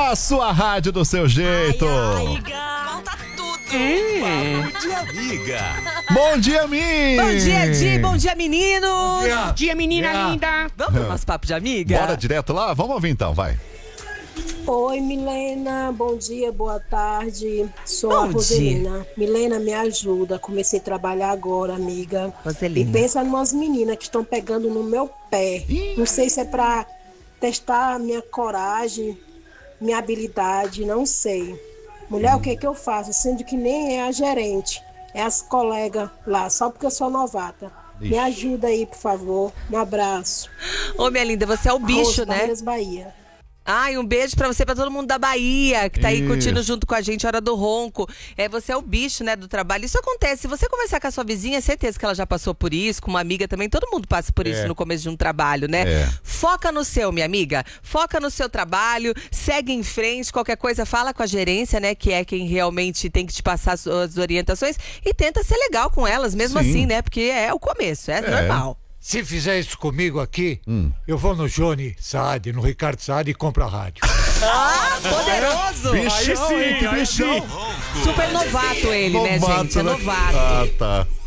A sua rádio do seu jeito. Conta tudo. Bom dia, amiga. Bom dia, Mi. Bom dia, Di. Bom dia, meninos. Bom dia, menina linda. Vamos pro nosso papo de amiga? Bora direto lá? Vamos ouvir então, vai. Oi, Milena. Bom dia, boa tarde. Sou a Bom Roselina. Milena, me ajuda. Comecei a trabalhar agora, amiga. Roselina. E pensa em umas meninas que estão pegando no meu pé. Não sei se é pra testar minha coragem, minha habilidade, não sei. Mulher, o que é que eu faço? Sendo que nem é a gerente, é as colegas lá, só porque eu sou novata. Me ajuda aí, por favor. Um abraço. Ô, minha linda, você é o bicho, Arroz, né? Barreiras, Bahia. Ai, um beijo pra você, pra todo mundo da Bahia, que tá aí Isso. curtindo junto com a gente, Hora do Ronco. Você é o bicho, né, do trabalho. Isso acontece, se você conversar com a sua vizinha, é certeza que ela já passou por isso, com uma amiga também, todo mundo passa por isso no começo de um trabalho, né? É. Foca no seu, minha amiga, foca no seu trabalho, segue em frente, qualquer coisa, fala com a gerência, né, que é quem realmente tem que te passar as orientações e tenta ser legal com elas, mesmo Sim. assim, né, porque é o começo, é normal. Se fizer isso comigo aqui, eu vou no Johnny Saad, no Ricardo Saad e compro a rádio. Ah, poderoso! Bichão, hein? Que bichão. Super novato ele, né, Novato, gente? É né? novato. Ah, tá.